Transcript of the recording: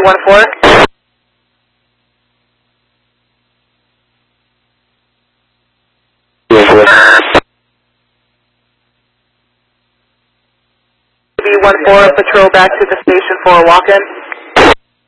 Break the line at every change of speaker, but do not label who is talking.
B14. B14, patrol back to the station for a walk-in.